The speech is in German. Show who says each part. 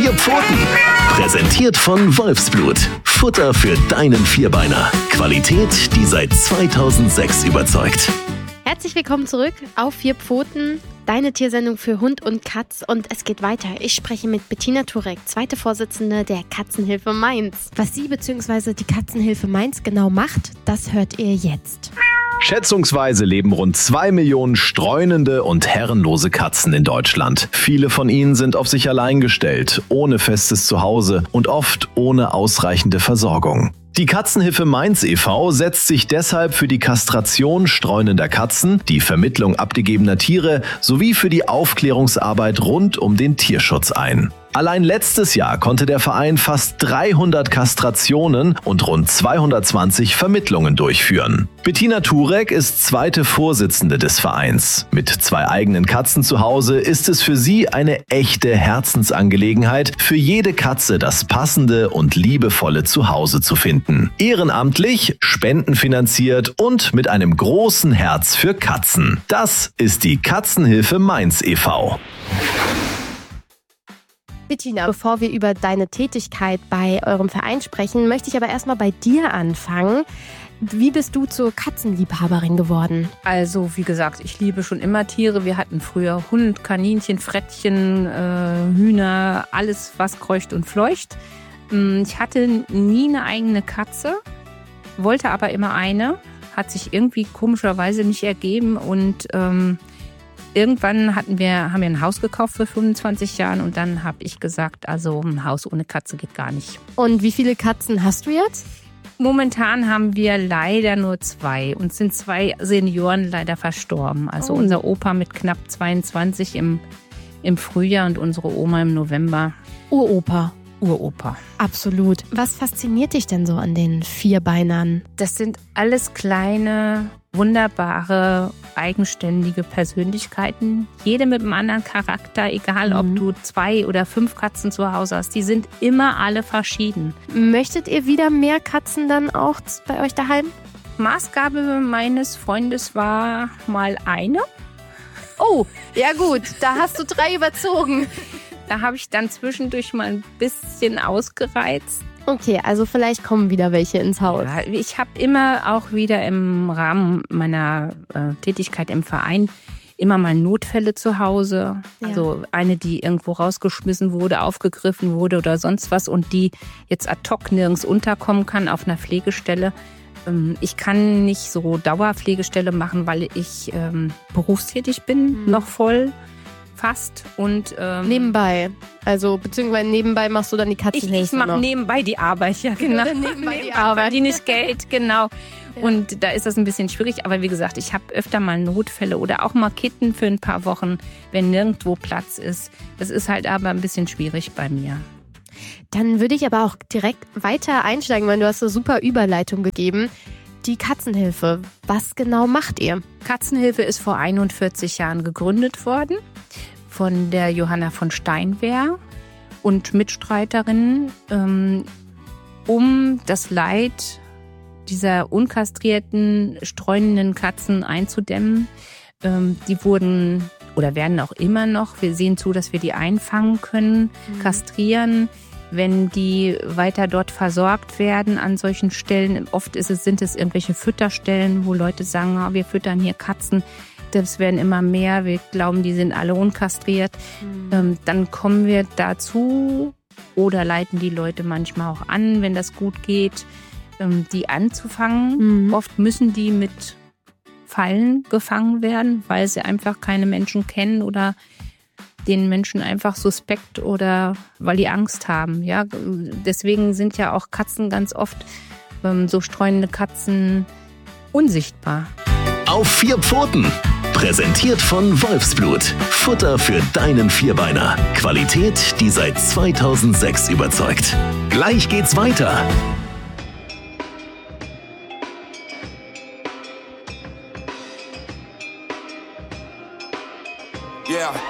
Speaker 1: vier Pfoten. Präsentiert von Wolfsblut. Futter für deinen Vierbeiner. Qualität, die seit 2006 überzeugt.
Speaker 2: Herzlich willkommen zurück auf Vier Pfoten, deine Tiersendung für Hund und Katz. Und es geht weiter. Ich spreche mit Bettina Turek, zweite Vorsitzende der Katzenhilfe Mainz. Was sie bzw. die Katzenhilfe Mainz genau macht, das hört ihr jetzt.
Speaker 3: Schätzungsweise leben rund 2 Millionen streunende und herrenlose Katzen in Deutschland. Viele von ihnen sind auf sich allein gestellt, ohne festes Zuhause und oft ohne ausreichende Versorgung. Die Katzenhilfe Mainz e.V. setzt sich deshalb für die Kastration streunender Katzen, die Vermittlung abgegebener Tiere sowie für die Aufklärungsarbeit rund um den Tierschutz ein. Allein letztes Jahr konnte der Verein fast 300 Kastrationen und rund 220 Vermittlungen durchführen. Bettina Turek ist zweite Vorsitzende des Vereins. Mit 2 eigenen Katzen zu Hause ist es für sie eine echte Herzensangelegenheit, für jede Katze das passende und liebevolle Zuhause zu finden. Ehrenamtlich, spendenfinanziert und mit einem großen Herz für Katzen. Das ist die Katzenhilfe Mainz e.V.
Speaker 2: Bettina, bevor wir über deine Tätigkeit bei eurem Verein sprechen, möchte ich aber erstmal bei dir anfangen. Wie bist du zur Katzenliebhaberin geworden?
Speaker 4: Also, wie gesagt, ich liebe schon immer Tiere. Wir hatten früher Hund, Kaninchen, Frettchen, Hühner, alles, was kreucht und fleucht. Ich hatte nie eine eigene Katze, wollte aber immer eine. Hat sich irgendwie komischerweise nicht ergeben und irgendwann haben wir ein Haus gekauft für 25 Jahren und dann habe ich gesagt, also ein Haus ohne Katze geht gar nicht.
Speaker 2: Und wie viele Katzen hast du jetzt?
Speaker 4: Momentan haben wir leider nur 2 und sind 2 Senioren leider verstorben. Also unser Opa mit knapp 22 im Frühjahr und unsere Oma im November.
Speaker 2: Uropa.
Speaker 4: Absolut.
Speaker 2: Was fasziniert dich denn so an den Vierbeinern?
Speaker 4: Das sind alles kleine, wunderbare, eigenständige Persönlichkeiten. Jede mit einem anderen Charakter, egal ob du 2 oder 5 Katzen zu Hause hast. Die sind immer alle verschieden.
Speaker 2: Möchtet ihr wieder mehr Katzen dann auch bei euch daheim?
Speaker 4: Maßgabe meines Freundes war mal eine.
Speaker 2: Oh, ja gut, da hast du 3 überzogen.
Speaker 4: Da habe ich dann zwischendurch mal ein bisschen ausgereizt.
Speaker 2: Okay, also vielleicht kommen wieder welche ins Haus.
Speaker 4: Ja, ich habe immer auch wieder im Rahmen meiner Tätigkeit im Verein immer mal Notfälle zu Hause. Ja. Also eine, die irgendwo rausgeschmissen wurde, aufgegriffen wurde oder sonst was und die jetzt ad hoc nirgends unterkommen kann auf einer Pflegestelle. Ich kann nicht so Dauerpflegestelle machen, weil ich berufstätig bin, noch voll. Fast und
Speaker 2: nebenbei. Also beziehungsweise nebenbei machst du dann die Katzenhilfe.
Speaker 4: Ich mache nebenbei die Arbeit, ja genau.
Speaker 2: nebenbei die Arbeit.
Speaker 4: Die nicht Geld, genau. Ja. Und da ist das ein bisschen schwierig. Aber wie gesagt, ich habe öfter mal Notfälle oder auch mal Kitten für ein paar Wochen, wenn nirgendwo Platz ist. Das ist halt aber ein bisschen schwierig bei mir.
Speaker 2: Dann würde ich aber auch direkt weiter einsteigen, weil du hast eine super Überleitung gegeben. Die Katzenhilfe, was genau macht ihr?
Speaker 4: Katzenhilfe ist vor 41 Jahren gegründet worden von der Johanna von Steinwehr und Mitstreiterinnen, um das Leid dieser unkastrierten, streunenden Katzen einzudämmen. Die wurden oder werden auch immer noch, wir sehen zu, dass wir die einfangen können, kastrieren, wenn die weiter dort versorgt werden an solchen Stellen. Oft sind es irgendwelche Fütterstellen, wo Leute sagen, wir füttern hier Katzen. Das werden immer mehr. Wir glauben, die sind alle unkastriert. Dann kommen wir dazu oder leiten die Leute manchmal auch an, wenn das gut geht, die anzufangen. Oft müssen die mit Fallen gefangen werden, weil sie einfach keine Menschen kennen oder den Menschen einfach suspekt oder weil die Angst haben. Ja? Deswegen sind ja auch Katzen ganz oft, so streunende Katzen, unsichtbar.
Speaker 1: Auf 4 Pfoten. Präsentiert von Wolfsblut. Futter für deinen Vierbeiner. Qualität, die seit 2006 überzeugt. Gleich geht's weiter.
Speaker 5: Yeah.